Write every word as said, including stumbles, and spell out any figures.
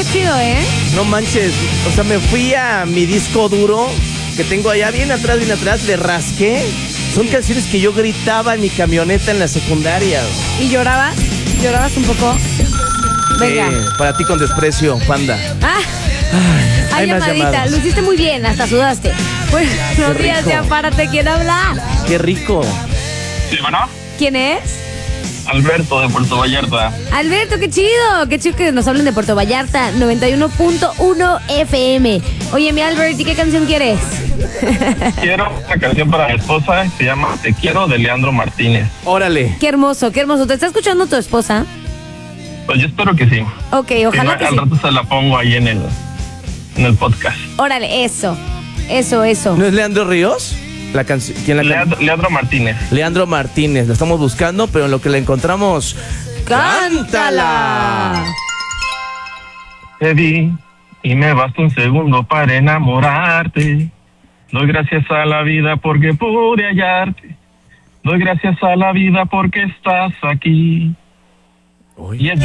chido, ¿eh? No manches, o sea, me fui a mi disco duro, que tengo allá bien atrás, bien atrás, le rasqué. Son canciones que yo gritaba en mi camioneta en la secundaria. ¿Y llorabas? ¿Llorabas un poco? Venga. Eh, para ti con desprecio, Panda. Ah, Ay, hay hay más llamadita. llamadas. Lo hiciste muy bien, hasta sudaste. Buenos días, rico. ya párate. ¿Quién habla? Qué rico. Sí, bueno, ¿Quién es? Alberto de Puerto Vallarta. Alberto, qué chido. Qué chido que nos hablen de Puerto Vallarta, noventa y uno punto uno F M. Oye, mi Albert, ¿y qué canción quieres? Quiero una canción para mi esposa, se llama Te Quiero, de Leandro Martínez. Órale. Qué hermoso, qué hermoso. ¿Te está escuchando tu esposa? Pues yo espero que sí. Ok, Si ojalá no, que al sí. rato se la pongo ahí en el, en el podcast. Órale, eso. Eso, eso. ¿No es Leandro Ríos? La canción. ¿Quién la canta? Leandro, Leandro Martínez. Leandro Martínez. La estamos buscando, pero en lo que la encontramos. ¡Cántala! Te vi y me basta un segundo para enamorarte. Doy gracias a la vida porque pude hallarte. Doy gracias a la vida porque estás aquí. Uy. Y es